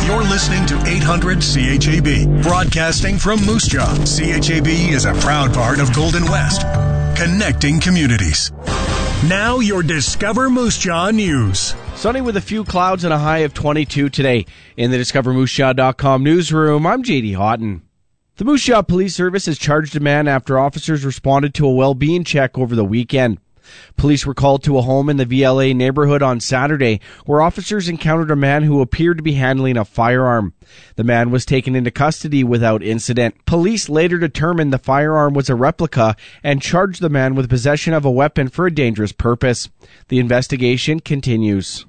You're listening to 800 CHAB, broadcasting from Moose Jaw. CHAB is a proud part of Golden West, connecting communities. Now your Discover Moose Jaw news. Sunny with a few clouds and a high of 22 today. In the DiscoverMooseJaw.com newsroom, I'm JD Houghton. The Moose Jaw Police Service has charged a man after officers responded to a well-being check over the weekend. Police were called to a home in the VLA neighborhood on Saturday, where officers encountered a man who appeared to be handling a firearm. The man was taken into custody without incident. Police later determined the firearm was a replica and charged the man with possession of a weapon for a dangerous purpose. The investigation continues.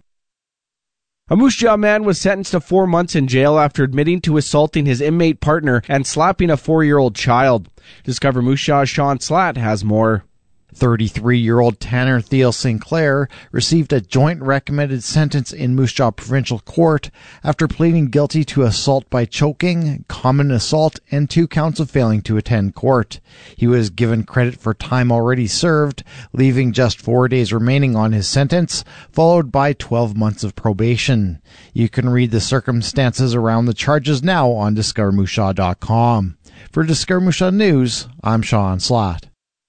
A Moose Jaw man was sentenced to 4 months in jail after admitting to assaulting his inmate partner and slapping a 4-year-old child. Discover Moose Jaw's Sean Slatt has more. 33-year-old Tanner Thiel Sinclair received a joint recommended sentence in Moose Jaw Provincial Court after pleading guilty to assault by choking, common assault, and 2 counts of failing to attend court. He was given credit for time already served, leaving just 4 days remaining on his sentence, followed by 12 months of probation. You can read the circumstances around the charges now on DiscoverMooseJaw.com. For Discover Moose Jaw News, I'm Sean Slatt.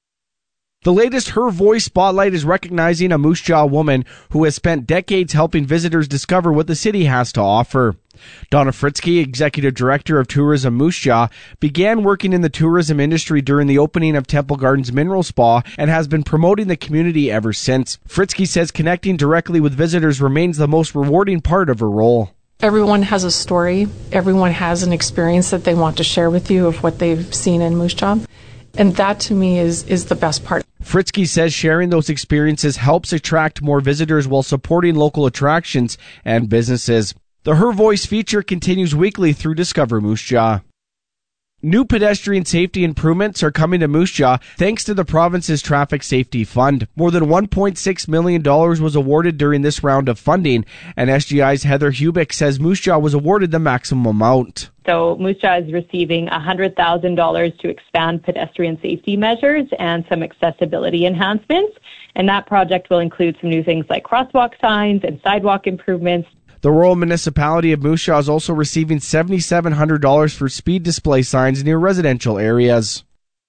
The latest Her Voice Spotlight is recognizing a Moose Jaw woman who has spent decades helping visitors discover what the city has to offer. Donna Fritzke, Executive Director of Tourism Moose Jaw, began working in the tourism industry during the opening of Temple Gardens Mineral Spa and has been promoting the community ever since. Fritzke says connecting directly with visitors remains the most rewarding part of her role. Everyone has a story. Everyone has an experience that they want to share with you of what they've seen in Moose Jaw. And that, to me, is the best part. Fritzke says sharing those experiences helps attract more visitors while supporting local attractions and businesses. The Her Voice feature continues weekly through Discover Moose Jaw. New pedestrian safety improvements are coming to Moose Jaw thanks to the province's Traffic Safety Fund. More than $1.6 million was awarded during this round of funding, and SGI's Heather Hubick says Moose Jaw was awarded the maximum amount. So Moose Jaw is receiving $100,000 to expand pedestrian safety measures and some accessibility enhancements, and that project will include some new things like crosswalk signs and sidewalk improvements. The Rural Municipality of Moose Jaw is also receiving $7,700 for speed display signs near residential areas.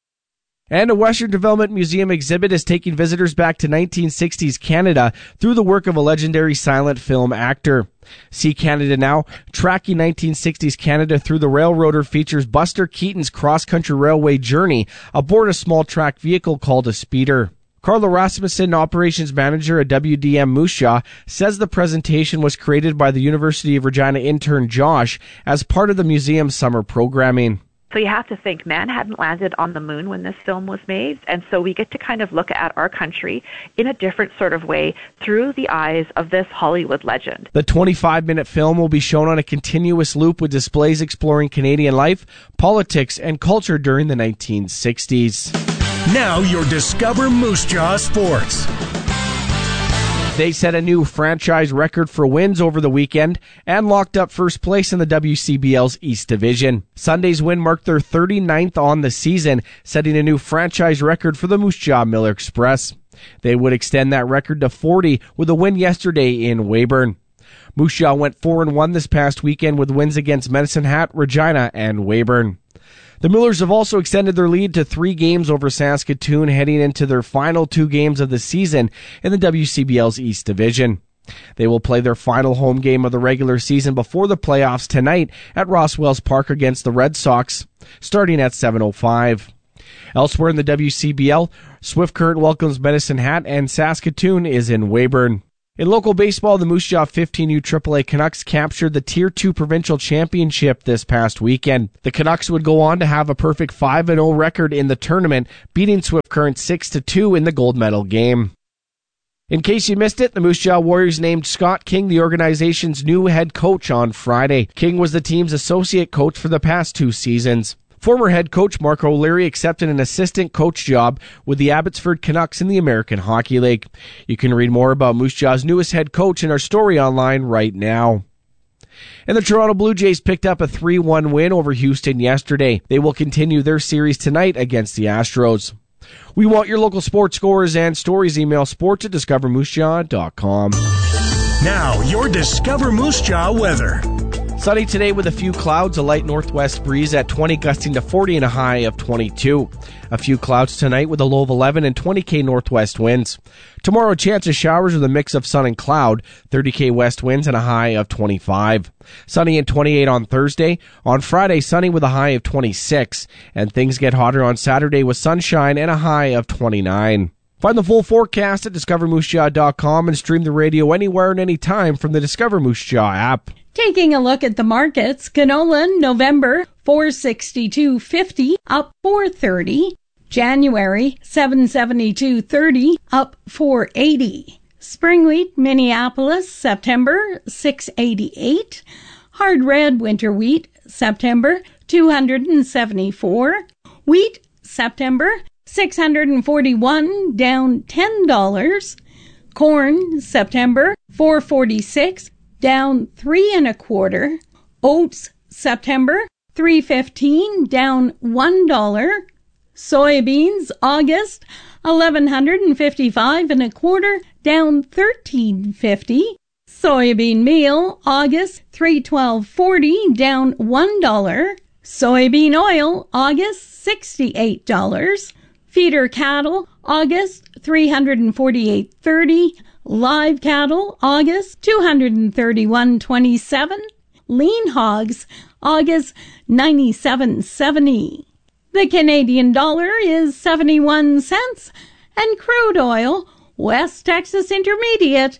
And a Western Development Museum exhibit is taking visitors back to 1960s Canada through the work of a legendary silent film actor. See Canada Now, tracking 1960s Canada through the Railroader features Buster Keaton's cross-country railway journey aboard a small track vehicle called a speeder. Carla Rasmussen, operations manager at WDM Moose Jaw, says the presentation was created by the University of Regina intern Josh as part of the museum's summer programming. So you have to think, man hadn't landed on the moon when this film was made, and so we get to kind of look at our country in a different sort of way through the eyes of this Hollywood legend. The 25-minute film will be shown on a continuous loop with displays exploring Canadian life, politics, and culture during the 1960s. Now your Discover Moose Jaw Sports. They set a new franchise record for wins over the weekend and locked up first place in the WCBL's East Division. Sunday's win marked their 39th on the season, setting a new franchise record for the Moose Jaw Miller Express. They would extend that record to 40 with a win yesterday in Weyburn. Moose Jaw went 4-1 this past weekend with wins against Medicine Hat, Regina, and Weyburn. The Millers have also extended their lead to 3 games over Saskatoon, heading into their final 2 games of the season in the WCBL's East Division. They will play their final home game of the regular season before the playoffs tonight at Ross Wells Park against the Red Sox, starting at 7:05. Elsewhere in the WCBL, Swift Current welcomes Medicine Hat, and Saskatoon is in Weyburn. In local baseball, the Moose Jaw 15U AAA Canucks captured the Tier 2 provincial championship this past weekend. The Canucks would go on to have a perfect 5-0 record in the tournament, beating Swift Current 6-2 in the gold medal game. In case you missed it, the Moose Jaw Warriors named Scott King the organization's new head coach on Friday. King was the team's associate coach for the past 2 seasons. Former head coach Mark O'Leary accepted an assistant coach job with the Abbotsford Canucks in the American Hockey League. You can read more about Moose Jaw's newest head coach in our story online right now. And the Toronto Blue Jays picked up a 3-1 win over Houston yesterday. They will continue their series tonight against the Astros. We want your local sports scores and stories. Email sports@discovermoosejaw.com. Now, your Discover Moose Jaw weather. Sunny today with a few clouds, a light northwest breeze at 20, gusting to 40 and a high of 22. A few clouds tonight with a low of 11 and 20 northwest winds. Tomorrow, a chance of showers with a mix of sun and cloud, 30 west winds and a high of 25. Sunny and 28 on Thursday. On Friday, sunny with a high of 26. And things get hotter on Saturday with sunshine and a high of 29. Find the full forecast at discovermoosejaw.com and stream the radio anywhere and anytime from the Discover Moose Jaw app. Taking a look at the markets, canola November $462.50 up $4.30. January $772.30 up $4.80. Spring wheat Minneapolis September $688. Hard red winter wheat September $274. Wheat September $641 down $10. Corn September $446 down 3 1/4. Oats September $315 down $1. Soybeans August $1,155 1/4 down $13.50. Soybean meal August $312.40 down $1. Soybean oil August $68. Feeder cattle August $348.30. Live cattle, August, $231.27. Lean hogs, August, $97.70. The Canadian dollar is 71 cents, and crude oil, West Texas Intermediate,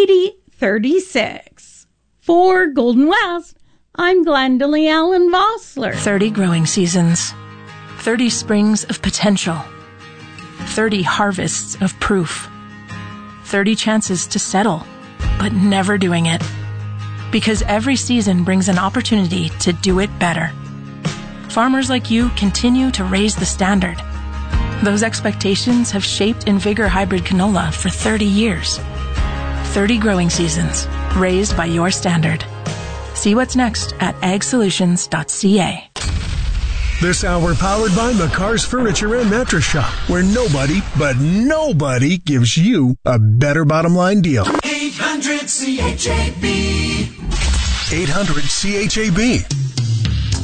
80.36. For Golden West, I'm Glendalee Allen Vossler. 30 growing seasons, 30 springs of potential, 30 harvests of proof. 30 chances to settle, but never doing it. Because every season brings an opportunity to do it better. Farmers like you continue to raise the standard. Those expectations have shaped Invigor Hybrid Canola for 30 years. 30 growing seasons, raised by your standard. See what's next at agsolutions.ca. This hour powered by McCarr's Furniture and Mattress Shop, where nobody, but nobody, gives you a better bottom line deal. 800 CHAB. 800 CHAB.